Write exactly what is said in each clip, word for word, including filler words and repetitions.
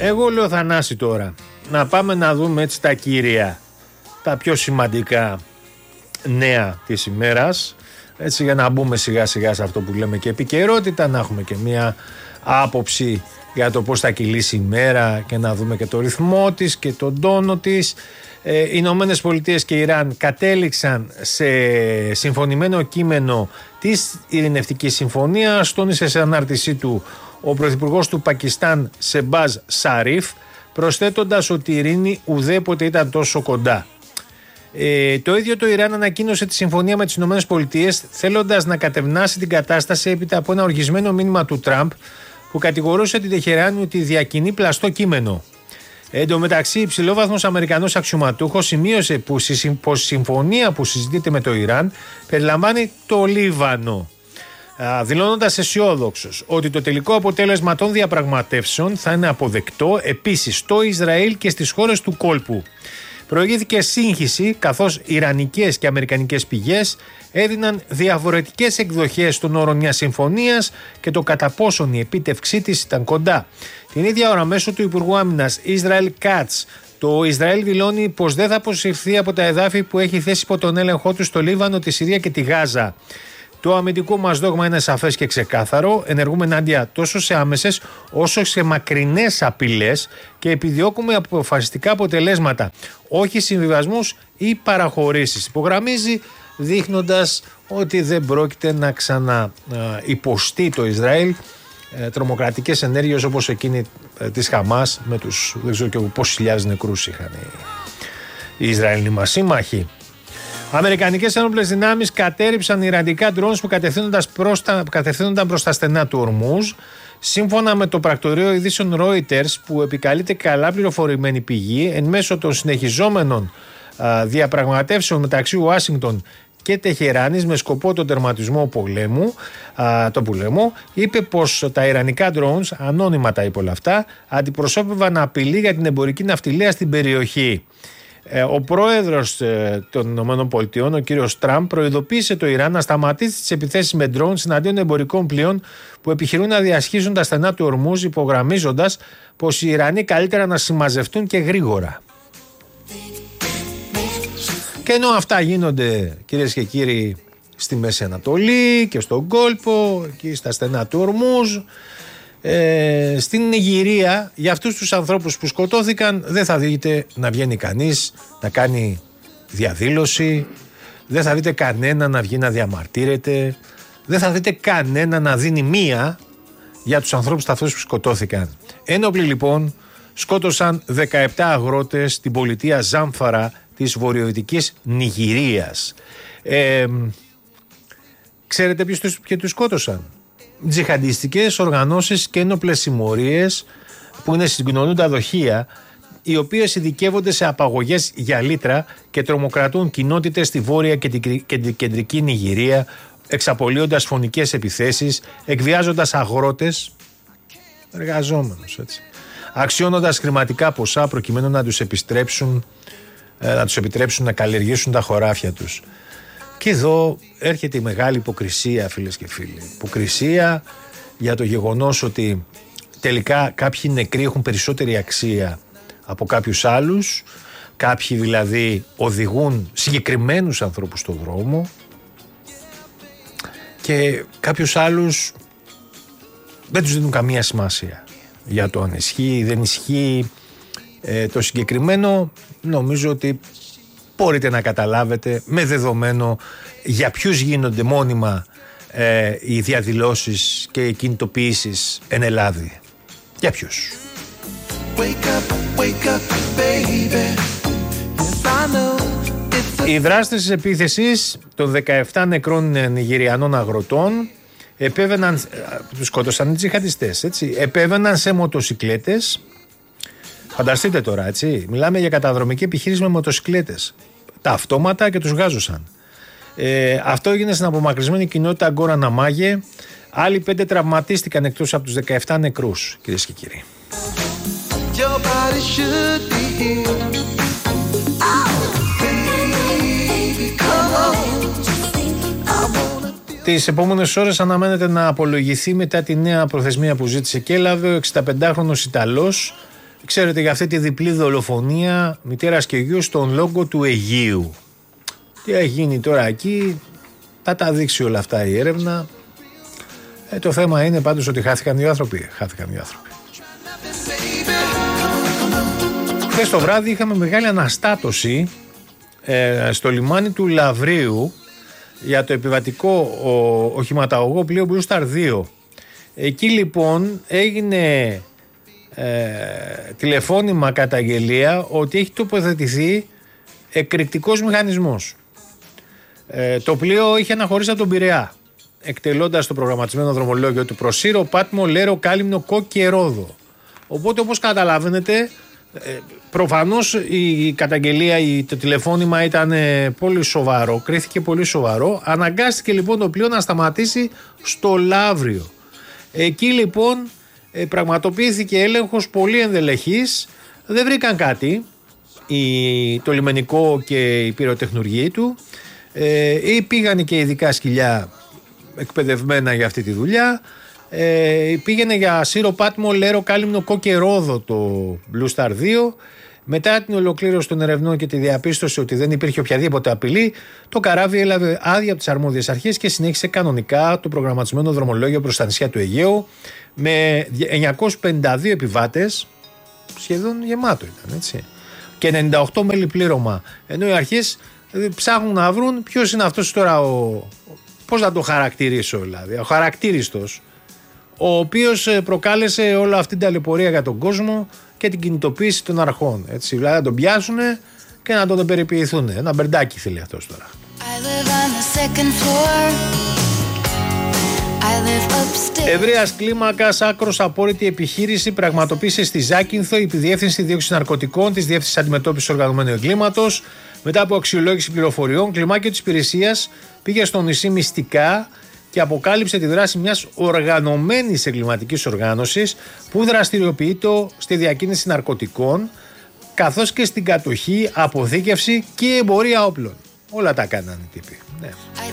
Εγώ λέω, Θανάση, τώρα να πάμε να δούμε έτσι τα κύρια, τα πιο σημαντικά νέα της ημέρας, έτσι, για να μπούμε σιγά σιγά σε αυτό που λέμε και επικαιρότητα, να έχουμε και μία άποψη για το πώς θα κυλήσει η μέρα και να δούμε και το ρυθμό της και τον τόνο της. Ε, οι Ηνωμένες Πολιτείες και Ιράν κατέληξαν σε συμφωνημένο κείμενο της ειρηνευτικής συμφωνίας. Τόνισε σε ανάρτησή του ο πρωθυπουργός του Πακιστάν, Σεμπάζ Σαρίφ, προσθέτοντας ότι η ειρήνη ουδέποτε ήταν τόσο κοντά. Ε, το ίδιο το Ιράν ανακοίνωσε τη συμφωνία με τις Ηνωμένες Πολιτείες, θέλοντας να κατευνάσει την κατάσταση έπειτα από ένα οργισμένο μήνυμα του Τραμπ που κατηγορούσε την Τεχεράνη ότι διακινεί πλαστό κείμενο. Εν τω μεταξύ, υψηλόβαθμος Αμερικανός αξιωματούχος σημείωσε πως η συμφωνία που συζητείται με το Ιράν περιλαμβάνει το Λίβανο, δηλώνοντας αισιόδοξος ότι το τελικό αποτέλεσμα των διαπραγματεύσεων θα είναι αποδεκτό επίσης στο Ισραήλ και στις χώρες του κόλπου. Προηγήθηκε σύγχυση, καθώς ιρανικές και αμερικανικές πηγές έδιναν διαφορετικές εκδοχές των όρων μιας συμφωνίας και το κατά πόσον η επίτευξή της ήταν κοντά. Την ίδια ώρα, μέσω του Υπουργού Άμυνας Ισραήλ Κάτς, το Ισραήλ δηλώνει πως δεν θα αποσυρθεί από τα εδάφη που έχει θέσει υπό τον έλεγχό του στο Λίβανο, τη Συρία και τη Γάζα. Το αμυντικό μας δόγμα είναι σαφές και ξεκάθαρο. Ενεργούμε ενάντια τόσο σε άμεσες όσο σε μακρινές απειλές και επιδιώκουμε αποφασιστικά αποτελέσματα, όχι συμβιβασμούς ή παραχωρήσεις. Υπογραμμίζει, δείχνοντας ότι δεν πρόκειται να ξαναυποστεί το Ισραήλ ε, τρομοκρατικές ενέργειες όπως εκείνη ε, της Χαμάς με τους, δεν ξέρω και πόσους χιλιάδες νεκρούς είχαν οι, οι Ισραηλοί μας σύμμαχοι. Αμερικανικές ένοπλες δυνάμεις κατέρριψαν ιρανικά drones που κατευθύνονταν προς τα στενά του Ορμούζ. Σύμφωνα με το πρακτορείο ειδήσεων Reuters, που επικαλείται καλά πληροφορημένη πηγή, εν μέσω των συνεχιζόμενων α, διαπραγματεύσεων μεταξύ Ουάσιγκτον και Τεχεράνης με σκοπό τον τερματισμό πολέμου, α, το πολέμου, είπε πως τα ιρανικά drones, ανώνυμα τα είπε όλα αυτά, αντιπροσώπευαν απειλή για την εμπορική ναυτιλία στην περιοχή. Ο πρόεδρος των ΗΠΑ, ο κύριος Τραμπ, προειδοποίησε το Ιράν να σταματήσει τις επιθέσεις με ντρόουν εναντίον εμπορικών πλοίων που επιχειρούν να διασχίζουν τα στενά του Ορμούζ, υπογραμμίζοντας πως οι Ιρανοί καλύτερα να συμμαζευτούν και γρήγορα. Και ενώ αυτά γίνονται, κυρίες και κύριοι, στη Μέση Ανατολή και στον κόλπο και στα στενά του Ορμούζ, Ε, στην Νιγηρία, για αυτούς τους ανθρώπους που σκοτώθηκαν, δεν θα δείτε να βγαίνει κανείς να κάνει διαδήλωση, δεν θα δείτε κανένα να βγει να διαμαρτύρεται, δεν θα δείτε κανένα να δίνει μία για τους ανθρώπους αυτούς που σκοτώθηκαν. Ένοπλοι λοιπόν σκότωσαν δεκαεπτά αγρότες στην πολιτεία Ζάμφαρα της βορειοδυτικής Νιγηρίας. Ε, ξέρετε ποιους τους, ποιοι τους σκότωσαν? Τζιχαντιστικές οργανώσεις και ένοπλες συμμορίες που είναι συγκοινωνούντα δοχεία, οι οποίες ειδικεύονται σε απαγωγές για λίτρα και τρομοκρατούν κοινότητες στη βόρεια και την κεντρική Νιγηρία, εξαπολύοντας φωνικές επιθέσεις, εκβιάζοντας αγρότες, εργαζόμενους, έτσι, αξιώνοντας χρηματικά ποσά προκειμένου να τους επιστρέψουν, να τους επιτρέψουν να καλλιεργήσουν τα χωράφια τους. Και εδώ έρχεται η μεγάλη υποκρισία, φίλες και φίλοι. Υποκρισία για το γεγονός ότι τελικά κάποιοι νεκροί έχουν περισσότερη αξία από κάποιους άλλους. Κάποιοι δηλαδή οδηγούν συγκεκριμένους ανθρώπους στον δρόμο και κάποιους άλλους δεν τους δίνουν καμία σημασία για το αν ισχύει ή δεν ισχύει. Ε, το συγκεκριμένο νομίζω ότι μπορείτε να καταλάβετε με δεδομένο για ποιους γίνονται μόνιμα ε, οι διαδηλώσεις και οι κινητοποιήσεις εν Ελλάδη. Για ποιους. Wake up, wake up, baby. Οι δράστες της επίθεσης των δεκαεπτά νεκρών Νιγηριανών αγροτών επέβαιναν, τους σκότωσαν οι τζιχαντιστές, έτσι, επέβαιναν σε μοτοσικλέτες. Φανταστείτε τώρα, έτσι, μιλάμε για καταδρομική επιχείρηση με μοτοσικλέτες, τα αυτόματα, και τους γάζωσαν. Ε, αυτό έγινε στην απομακρυσμένη κοινότητα Γκόρα Ναμάγε. Άλλοι πέντε τραυματίστηκαν εκτός από τους δεκαεπτά νεκρούς, κυρίες και κύριοι. Τις επόμενες ώρες αναμένεται να απολογηθεί μετά τη νέα προθεσμία που ζήτησε και έλαβε ο εξηνταπεντάχρονος Ιταλός ξέρετε, για αυτή τη διπλή δολοφονία μητέρας και γιου στον λόγκο του Αιγείου. Τι έχει γίνει τώρα εκεί, θα τα δείξει όλα αυτά η έρευνα. Ε, το θέμα είναι πάντως ότι χάθηκαν οι άνθρωποι. Χάθηκαν οι άνθρωποι. Χθες το βράδυ είχαμε μεγάλη αναστάτωση ε, στο λιμάνι του Λαβρίου για το επιβατικό ο, οχηματαγωγό πλοίο Blue Star δύο. Εκεί λοιπόν έγινε ε, τηλεφώνημα καταγγελία ότι έχει τοποθετηθεί εκρηκτικός μηχανισμός. Ε, το πλοίο είχε αναχωρήσει από τον Πειραιά, εκτελώντας το προγραμματισμένο δρομολόγιο του προς Σύρο, Πάτμο, Λέρο, Κάλυμνο, Κο και Ρόδο. Οπότε, όπως καταλαβαίνετε, ε, προφανώς η καταγγελία, η, το τηλεφώνημα ήταν ε, πολύ σοβαρό, κρίθηκε πολύ σοβαρό. Αναγκάστηκε λοιπόν το πλοίο να σταματήσει στο Λαύριο. Εκεί λοιπόν ε, πραγματοποιήθηκε έλεγχος πολύ ενδελεχής, δεν βρήκαν κάτι η, το λιμενικό και η πυροτεχνουργοί του. Ε, ή πήγανε και ειδικά σκυλιά εκπαιδευμένα για αυτή τη δουλειά. Ε, πήγαινε για Σύρο, Πάτμο, Λέρο, Κάλυμνο, Κο και Ρόδο το Blue Star δύο. Μετά την ολοκλήρωση των ερευνών και τη διαπίστωση ότι δεν υπήρχε οποιαδήποτε απειλή, το καράβι έλαβε άδεια από τις αρμόδιες αρχές και συνέχισε κανονικά το προγραμματισμένο δρομολόγιο προς τα νησιά του Αιγαίου με εννιακόσιους πενήντα δύο επιβάτες, σχεδόν γεμάτο ήταν, έτσι, και ενενήντα οκτώ μέλη πλήρωμα. Ενώ οι αρχές ψάχνουν να βρουν ποιος είναι αυτός τώρα ο, πώς να το χαρακτηρίσω δηλαδή, ο χαρακτήριστος, ο οποίος προκάλεσε όλη αυτή την ταλαιπωρία για τον κόσμο και την κινητοποίηση των αρχών. Έτσι, δηλαδή να τον πιάσουν και να τον περιποιηθούν. Ένα μπερντάκι θέλει αυτός τώρα. Ευρείας κλίμακας, άκρος απόρριτη επιχείρηση πραγματοποίησε στη Ζάκυνθο η Επιδιεύθυνση Δίωξης Ναρκωτικών της Διεύθυνσης Αντιμετώπισης Οργανωμένου Εγκλήματος. Μετά από αξιολόγηση πληροφοριών, κλιμάκιο της υπηρεσίας πήγε στο νησί μυστικά και αποκάλυψε τη δράση μιας οργανωμένης εγκληματικής οργάνωσης που δραστηριοποιείται στη διακίνηση ναρκωτικών, καθώς και στην κατοχή, αποθήκευση και εμπορία όπλων. Όλα τα κάνανε οι τύποι. Ναι.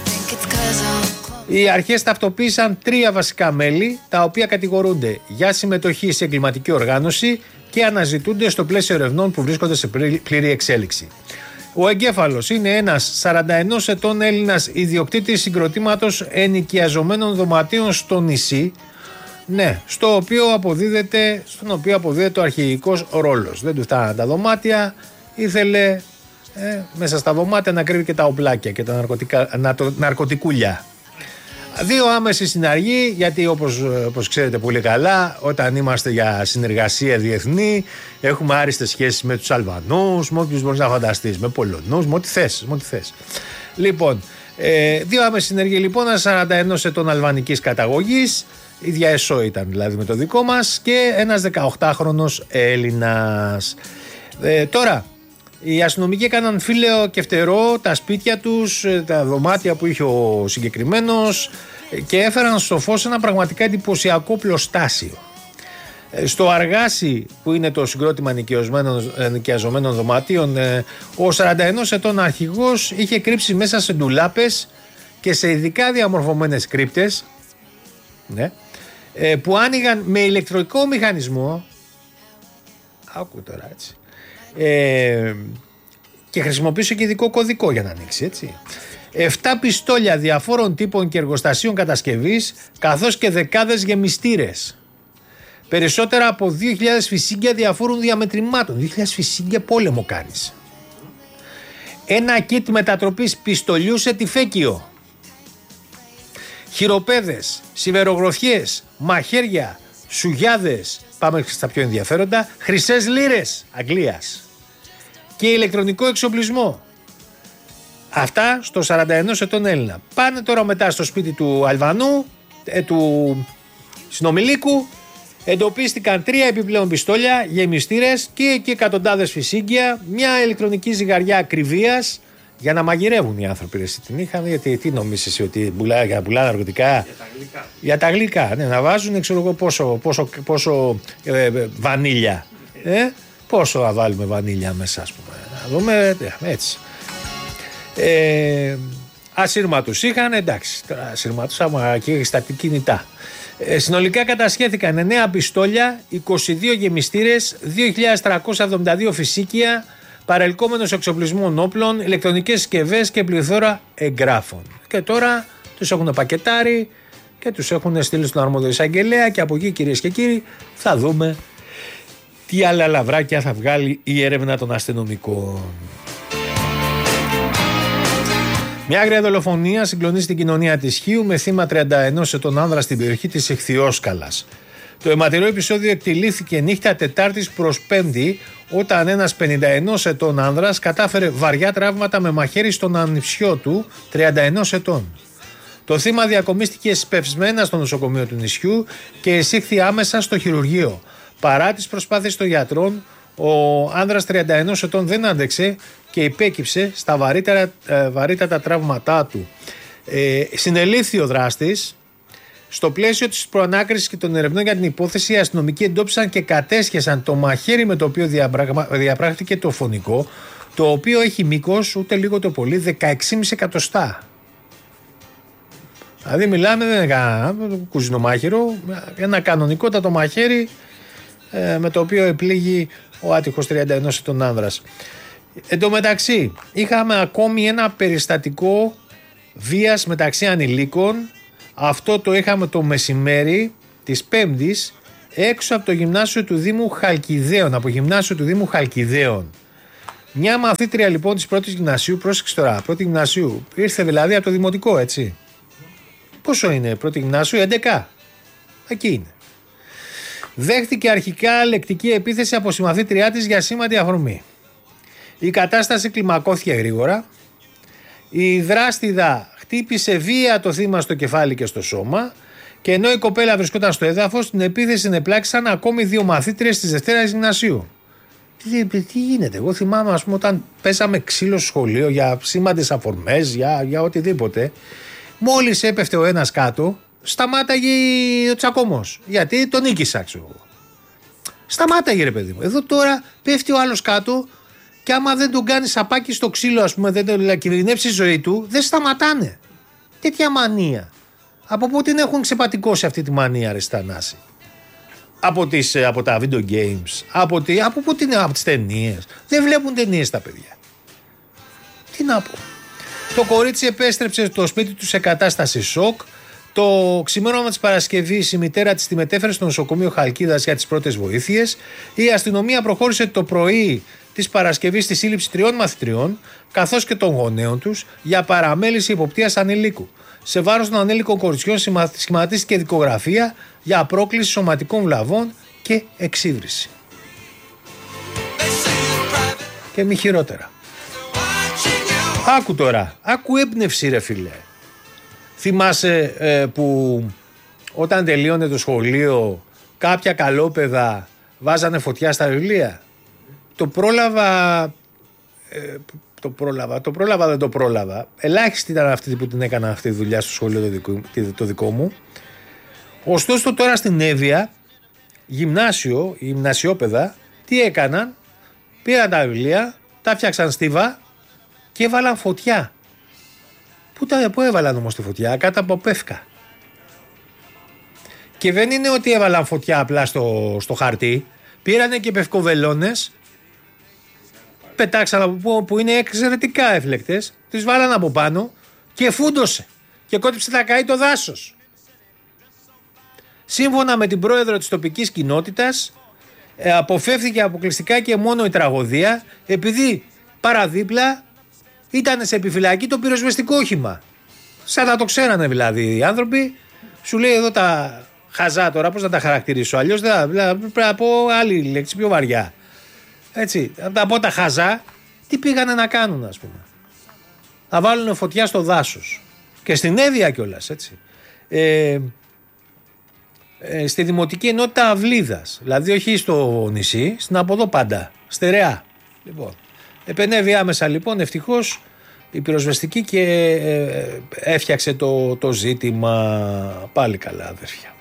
Οι αρχές ταυτοποίησαν τρία βασικά μέλη, τα οποία κατηγορούνται για συμμετοχή σε εγκληματική οργάνωση και αναζητούνται στο πλαίσιο ερευνών που βρίσκονται σε πλήρη εξέλιξη. Ο εγκέφαλος είναι ένας σαράντα ενός ετών Έλληνας ιδιοκτήτης συγκροτήματος ενοικιαζομένων δωματίων στο νησί, ναι, στο οποίο αποδίδεται, στον οποίο αποδίδεται ο αρχηγικός ρόλος. Δεν του φτάναν τα δωμάτια, ήθελε ε, μέσα στα δωμάτια να κρύβει και τα οπλάκια και τα ναρκωτικά, να, το, ναρκωτικούλια. Δύο άμεση συναργοί, γιατί όπως, όπως ξέρετε πολύ καλά, όταν είμαστε για συνεργασία διεθνή, έχουμε άριστες σχέσεις με τους Αλβανούς, με όποιους μπορείς να φανταστείς, με Πολωνούς, με ό,τι θες. Με ό,τι θες. Λοιπόν, ε, δύο άμεση συνεργοί λοιπόν, ένας σαράντα ενός ετών αλβανικής καταγωγής, ίδια εσώ ήταν δηλαδή με το δικό μας, και ένας δεκαοκτάχρονος Έλληνας. Ε, τώρα, οι αστυνομικοί έκαναν φύλαιο και φτερό τα σπίτια τους, τα δωμάτια που είχε ο συγκεκριμένος και έφεραν στο φως ένα πραγματικά εντυπωσιακό πλωστάσιο. Στο Αργάσι, που είναι το συγκρότημα ενοικιαζομένων δωμάτιων, ο σαράντα ενός ετών αρχηγός είχε κρύψει μέσα σε ντουλάπες και σε ειδικά διαμορφωμένες κρύπτες, ναι, που άνοιγαν με ηλεκτρικό μηχανισμό. Άκου τώρα, έτσι. Ε, και χρησιμοποιήσω και ειδικό κωδικό για να ανοίξει, έτσι. Εφτά πιστόλια διαφόρων τύπων και εργοστασίων κατασκευής, καθώς και δεκάδες γεμιστήρες. Περισσότερα από δύο χιλιάδες φυσίγγια διαφόρων διαμετρημάτων. δύο χιλιάδες φυσίγγια πόλεμο κάνεις. Ένα κίτ μετατροπής πιστολιού σε τυφέκιο. Χειροπέδες, σιβερογροθιές, μαχαίρια, σουγιάδες. Πάμε στα πιο ενδιαφέροντα. Χρυσές λίρες Αγγλίας. Και ηλεκτρονικό εξοπλισμό. Αυτά στο σαράντα ενός ετών Έλληνα. Πάνε τώρα μετά στο σπίτι του Αλβανού, ε, του συνομιλίκου. Εντοπίστηκαν τρία επιπλέον πιστόλια, γεμιστήρες και, και εκατοντάδες φυσίγγια. Μια ηλεκτρονική ζυγαριά ακριβίας. Για να μαγειρεύουν οι άνθρωποι, εσύ την είχαν, γιατί τι νομίζεις εσύ, ότι πουλά, για να πουλάνε ναρκωτικά. Για τα γλυκά. Για τα γλυκά, ναι, να βάζουν, ξέρω εγώ, πόσο, πόσο, πόσο ε, βανίλια. Ε, πόσο θα βάλουμε βανίλια μέσα, ας πούμε. Να δούμε, έτσι. Ε, ασύρματους είχαν, εντάξει, τώρα ασύρματους άμα και στα κινητά. Ε, συνολικά κατασχέθηκαν εννέα πιστόλια, είκοσι δύο γεμιστήρες, δύο χιλιάδες τριακόσια εβδομήντα δύο φυσίκια, παρελκόμενος εξοπλισμών όπλων, ηλεκτρονικές συσκευές και πληθώρα εγγράφων. Και τώρα τους έχουν πακετάρει και τους έχουν στείλει στον αρμόδιο εισαγγελέα και από εκεί, κυρίες και κύριοι, θα δούμε τι άλλα λαβράκια θα βγάλει η έρευνα των αστυνομικών. Μια άγρια δολοφονία συγκλονίζει την κοινωνία της Χίου με θύμα τριάντα ενός ετών άνδρα στην περιοχή της Εχθιόσκαλας. Το αιματηρό επεισόδιο εκτελήθηκε νύχτα Τετάρτης προς Πέμπτη, όταν ένας πενήντα ενός ετών άνδρας κατάφερε βαριά τραύματα με μαχαίρι στον ανιψιό του, τριάντα ενός ετών. Το θύμα διακομίστηκε σπευσμένα στο νοσοκομείο του νησιού και εισήχθη άμεσα στο χειρουργείο. Παρά τις προσπάθειες των γιατρών, ο άνδρας τριάντα ενός ετών δεν άντεξε και υπέκυψε στα βαρύτερα, ε, βαρύτατα τραύματά του. Ε, συνελήφθη ο δράστης. Στο πλαίσιο της προανάκρισης και των ερευνών για την υπόθεση, οι αστυνομικοί εντόπισαν και κατέσχεσαν το μαχαίρι με το οποίο διαπράχθηκε το φωνικό, το οποίο έχει μήκος ούτε λίγο το πολύ δεκαέξι κόμμα πέντε εκατοστά. Δηλαδή μιλάμε, δεν είναι κανένα κουζινομάχαιρο, ένα κανονικότατο μαχαίρι ε, με το οποίο επλήγει ο άτυχος τριάντα ενός ετών άνδρας. Εν τω μεταξύ, είχαμε ακόμη ένα περιστατικό βίας μεταξύ ανηλίκων. Αυτό το είχαμε το μεσημέρι της Πέμπτης έξω από το γυμνάσιο του Δήμου Χαλκιδαίων. Από γυμνάσιο του Δήμου Χαλκιδαίων. Μια μαθήτρια λοιπόν της πρώτης γυμνασίου, πρόσεξε τώρα, πρώτη γυμνασίου, ήρθε δηλαδή από το δημοτικό, έτσι. Πόσο είναι πρώτη γυμνασίου, έντεκα. Εκεί είναι. Δέχτηκε αρχικά λεκτική επίθεση από συμμαθήτριά της για σήμαντη αφορμή. Η κατάσταση κλιμακώθηκε γρήγορα. Η δράστηδα χτύπησε βία το θύμα στο κεφάλι και στο σώμα, και ενώ η κοπέλα βρισκόταν στο έδαφος, την επίθεση ενεπλάξαν ακόμη δύο μαθήτριες της Δευτέρας Γυμνασίου. Τι, τι γίνεται, εγώ θυμάμαι, ας πούμε, όταν πέσαμε ξύλο στο σχολείο για σήμαντες αφορμές, για, για οτιδήποτε, μόλις έπεφτε ο ένας κάτω, σταμάταγε ο τσακωμός. Γιατί τον νίκησα, ξέρω εγώ. Σταμάταγε, ρε παιδί μου. Εδώ τώρα πέφτει ο άλλος κάτω. Και άμα δεν τον κάνει σαπάκι στο ξύλο, ας πούμε, δεν τον κινδυνεύσει η ζωή του, δεν σταματάνε. Τέτοια μανία. Από πού την έχουν ξεπατικώσει αυτή τη μανία, ρε Στανάση? Από, τις, από τα video games, από, τη, από πού την, από τις ταινίες. Δεν βλέπουν ταινίες τα παιδιά. Τι να πω. Το κορίτσι επέστρεψε στο σπίτι του σε κατάσταση σοκ. Το ξημέρωμα της Παρασκευής η μητέρα της τη μετέφερε στο νοσοκομείο Χαλκίδας για τις πρώτες βοήθειες. Η αστυνομία προχώρησε το πρωί της Παρασκευής στη σύλληψη τριών μαθητριών, καθώς και των γονέων τους, για παραμέληση υποπτίας ανηλίκου. Σε βάρος των ανήλικων κοριτσιών σχηματίστηκε δικογραφία για πρόκληση σωματικών βλαβών και εξύβριση. Και μη χειρότερα. Άκου τώρα, άκου έμπνευση, ρε φίλε. Θυμάσαι ε, που όταν τελείωνε το σχολείο κάποια καλόπαιδα βάζανε φωτιά στα βιβλία? Το πρόλαβα, ε, το πρόλαβα, το πρόλαβα δεν το πρόλαβα. Ελάχιστοι ήταν αυτοί που την έκαναν αυτή τη δουλειά στο σχολείο το δικό, το δικό μου. Ωστόσο τώρα στην Εύβοια, γυμνάσιο, γυμνασιόπαιδα, τι έκαναν? Πήραν τα βιβλία, τα φτιάξαν στίβα και έβαλαν φωτιά. Πού, τα, πού έβαλαν όμως τη φωτιά? Κάτω από πεύκα. Και δεν είναι ότι έβαλαν φωτιά απλά στο, στο χαρτί. Πήρανε και πευκοβελώνες, πετάξαν από που, που είναι εξαιρετικά έφλεκτες, τις βάλαν από πάνω και φούντωσε και κότυψε να καεί το δάσος. Σύμφωνα με την πρόεδρο της τοπικής κοινότητας, ε, αποφεύθηκε αποκλειστικά και μόνο η τραγωδία, επειδή παραδίπλα ήταν σε επιφυλακή το πυροσβεστικό όχημα. Σαν να το ξέρανε δηλαδή οι άνθρωποι. Σου λέει εδώ τα χαζά τώρα, πώς να τα χαρακτηρίσω? Αλλιώς δεν πρέπει να πω άλλη λέξη πιο βαριά. Έτσι, από πω τα χαζά, τι πήγανε να κάνουν, ας πούμε? Να βάλουν φωτιά στο δάσος. Και στην Εύβοια κιόλας, έτσι. Ε, ε, στη Δημοτική Ενότητα Αυλίδας. Δηλαδή όχι στο νησί, στην από εδώ πάντα. Στερεά. Λοιπόν, επενέβη άμεσα λοιπόν, ευτυχώς, η πυροσβεστική και ε, έφτιαξε το, το ζήτημα. Πάλι καλά, αδέρφια.